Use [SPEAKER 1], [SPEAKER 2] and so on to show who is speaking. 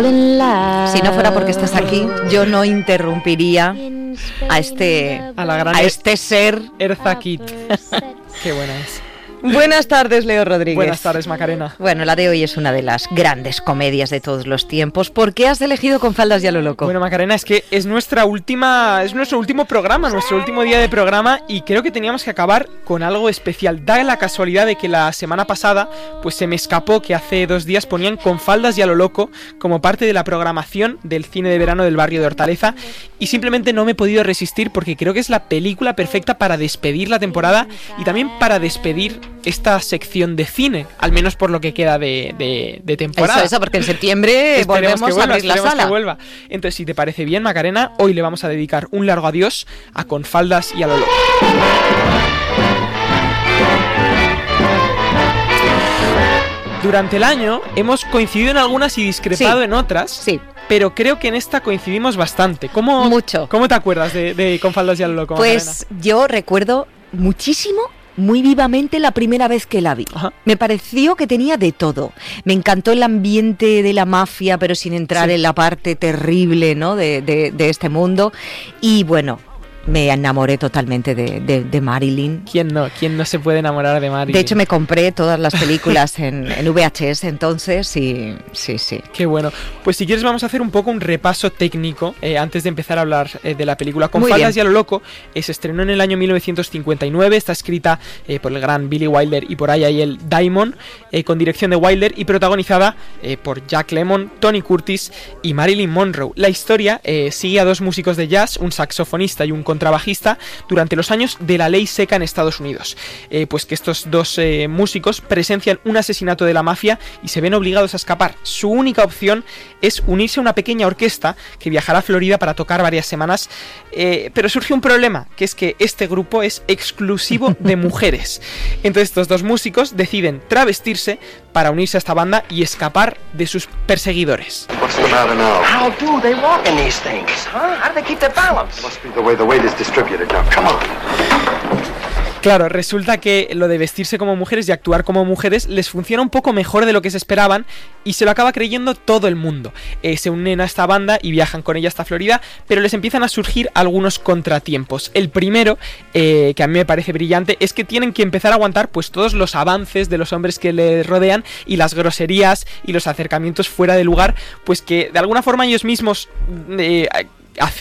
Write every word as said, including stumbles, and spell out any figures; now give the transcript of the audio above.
[SPEAKER 1] Si no fuera porque estás aquí, yo no interrumpiría a este,
[SPEAKER 2] a, la gran
[SPEAKER 1] a este ser
[SPEAKER 2] Eartha Kitt. Qué buena es.
[SPEAKER 1] Buenas tardes, Leo Rodríguez.
[SPEAKER 2] Buenas tardes, Macarena.
[SPEAKER 1] Bueno, la de hoy es una de las grandes comedias de todos los tiempos. ¿Por qué has elegido Con faldas y a lo loco?
[SPEAKER 2] Bueno, Macarena, es que es nuestra última, es nuestro último programa, nuestro último día de programa, y creo que teníamos que acabar con algo especial. Da la casualidad de que la semana pasada, pues se me escapó que hace dos días ponían Con faldas y a lo loco como parte de la programación del cine de verano del barrio de Hortaleza, y simplemente no me he podido resistir porque creo que es la película perfecta para despedir la temporada y también para despedir esta sección de cine, al menos por lo que queda de, de, de temporada.
[SPEAKER 1] Eso, eso, porque en septiembre volvemos
[SPEAKER 2] vuelva,
[SPEAKER 1] a abrir la sala.
[SPEAKER 2] Que vuelva. Entonces, si te parece bien, Macarena, hoy le vamos a dedicar un largo adiós a Con faldas y a lo loco. Durante el año hemos coincidido en algunas y discrepado sí, en otras.
[SPEAKER 1] Sí.
[SPEAKER 2] Pero creo que en esta coincidimos bastante. ¿Cómo,
[SPEAKER 1] Mucho.
[SPEAKER 2] ¿Cómo te acuerdas de, de Con faldas y a lo loco,
[SPEAKER 1] Pues
[SPEAKER 2] Macarena?
[SPEAKER 1] Yo recuerdo muchísimo, muy vivamente la primera vez que la vi. Ajá. Me pareció que tenía de todo. Me encantó el ambiente de la mafia, pero sin entrar sí. en la parte terrible, ¿no? de, de, de este mundo. Y bueno, me enamoré totalmente de, de, de Marilyn.
[SPEAKER 2] ¿Quién no? ¿Quién no se puede enamorar de Marilyn?
[SPEAKER 1] De hecho, me compré todas las películas en, en V H S entonces y sí, sí.
[SPEAKER 2] Qué bueno. Pues si quieres vamos a hacer un poco un repaso técnico eh, antes de empezar a hablar eh, de la película. Con faldas y a lo loco eh, se estrenó en el año mil novecientos cincuenta y nueve. Está escrita eh, por el gran Billy Wilder y por Aya-El Diamond, eh, con dirección de Wilder y protagonizada eh, por Jack Lemmon, Tony Curtis y Marilyn Monroe. La historia eh, sigue a dos músicos de jazz, un saxofonista y un contrabajista, durante los años de la ley seca en Estados Unidos. Eh, pues que estos dos eh, músicos presencian un asesinato de la mafia y se ven obligados a escapar. Su única opción es unirse a una pequeña orquesta que viajará a Florida para tocar varias semanas, eh, pero surge un problema, que es que este grupo es exclusivo de mujeres. Entonces estos dos músicos deciden travestirse para unirse a esta banda y escapar de sus perseguidores.
[SPEAKER 3] What's the matter now? How do they walk in these things, huh? How do they keep their balance? Must be the way the weight is distributed now. Come on.
[SPEAKER 2] Claro, resulta que lo de vestirse como mujeres y actuar como mujeres les funciona un poco mejor de lo que se esperaban y se lo acaba creyendo todo el mundo. Eh, se unen a esta banda y viajan con ella hasta Florida, pero les empiezan a surgir algunos contratiempos. El primero, eh, que a mí me parece brillante, es que tienen que empezar a aguantar pues todos los avances de los hombres que les rodean y las groserías y los acercamientos fuera de lugar, pues que de alguna forma ellos mismos eh, hacían